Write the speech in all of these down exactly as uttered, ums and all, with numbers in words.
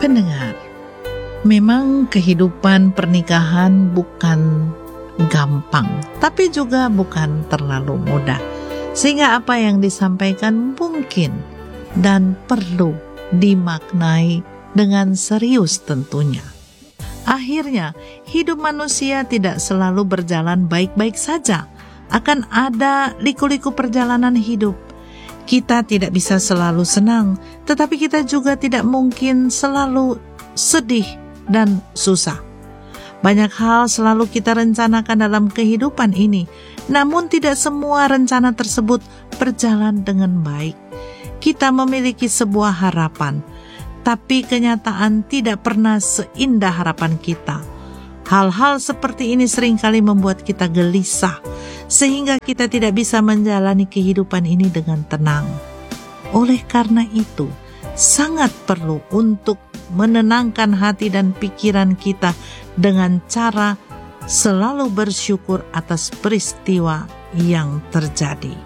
Pendengar, memang kehidupan pernikahan bukan gampang, tapi juga bukan terlalu mudah. Sehingga apa yang disampaikan mungkin dan perlu dimaknai dengan serius tentunya. Akhirnya, hidup manusia tidak selalu berjalan baik-baik saja. Akan ada liku-liku perjalanan hidup. Kita tidak bisa selalu senang, tetapi kita juga tidak mungkin selalu sedih dan susah. Banyak hal selalu kita rencanakan dalam kehidupan ini, namun tidak semua rencana tersebut berjalan dengan baik. Kita memiliki sebuah harapan, tapi kenyataan tidak pernah seindah harapan kita. Hal-hal seperti ini seringkali membuat kita gelisah, sehingga kita tidak bisa menjalani kehidupan ini dengan tenang. Oleh karena itu, sangat perlu untuk menenangkan hati dan pikiran kita dengan cara selalu bersyukur atas peristiwa yang terjadi.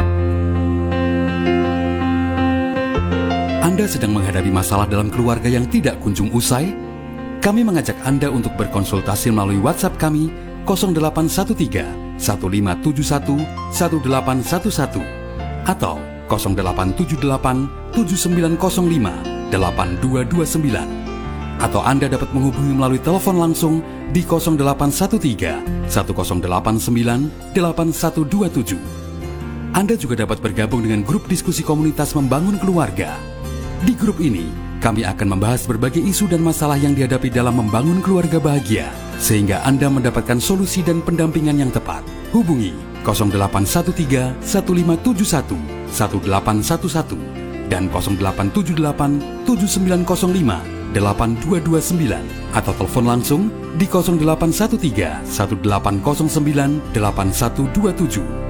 Anda sedang menghadapi masalah dalam keluarga yang tidak kunjung usai? Kami mengajak Anda untuk berkonsultasi melalui WhatsApp kami nol delapan satu tiga satu lima tujuh satu satu delapan satu satu atau nol delapan tujuh delapan tujuh sembilan nol lima delapan dua dua sembilan, atau Anda dapat menghubungi melalui telepon langsung di nol delapan satu tiga satu nol delapan sembilan delapan satu dua tujuh. Anda juga dapat bergabung dengan grup diskusi komunitas membangun keluarga. Di grup ini, kami akan membahas berbagai isu dan masalah yang dihadapi dalam membangun keluarga bahagia, sehingga Anda mendapatkan solusi dan pendampingan yang tepat. Hubungi nol delapan satu tiga satu lima tujuh satu satu delapan satu satu dan nol delapan tujuh delapan tujuh sembilan nol lima delapan dua dua sembilan, atau telepon langsung di nol delapan satu tiga satu delapan nol sembilan delapan satu dua tujuh.